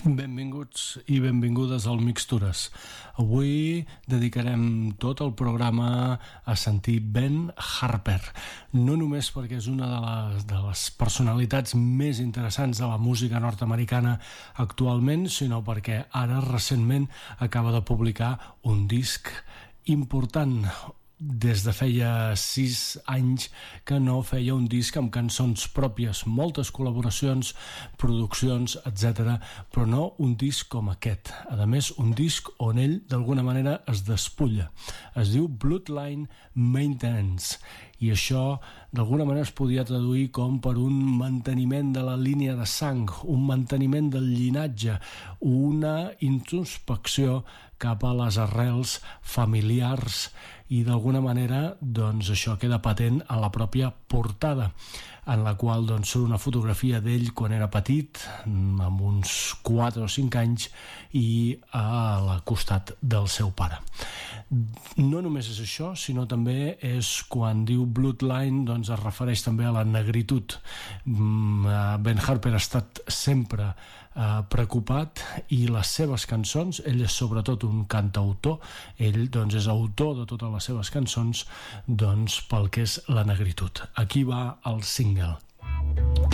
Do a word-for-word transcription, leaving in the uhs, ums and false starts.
Benvinguts i benvingudes al Mixtures. Avui dedicarem tot el programa a sentir Ben Harper, no només perquè és una de les, de les personalitats més interessants de la música nord-americana actualment, sinó perquè ara recentment acaba de publicar un disc important. Des de feia sis anys que no feia un disc amb cançons pròpies, moltes col·laboracions, produccions, etcètera, però no un disc com aquest. A més, un disc on ell d'alguna manera es despulla. Es diu Bloodline Maintenance i això d'alguna manera es podia traduir com per un manteniment de la línia de sang, un manteniment del llinatge, una introspecció cap a les arrels familiars i d'alguna manera doncs això queda patent a la pròpia portada, en la qual doncs surt una fotografia d'ell quan era petit, amb uns quatre o cinc anys, i al costat del seu pare. No només és això, sinó també és quan diu Bloodline, doncs es refereix també a la negritud. Ben Harper ha estat sempre eh, preocupat i les seves cançons, ell és sobretot un cantautor, ell doncs és autor de totes les seves cançons doncs pel que és la negritud. Aquí va el single.